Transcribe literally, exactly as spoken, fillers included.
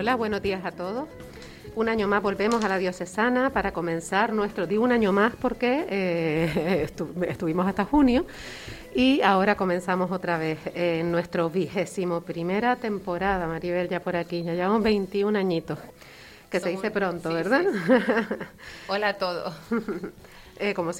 Hola, buenos días a todos. Un año más volvemos a la Diocesana para comenzar nuestro... Digo un año más porque eh, estu- estuvimos hasta junio y ahora comenzamos otra vez en nuestro vigésimo primera temporada. Maribel, ya por aquí, ya llevamos veintiún añitos, que Somos, se dice pronto, sí, ¿verdad? Sí. Hola a todos. eh, como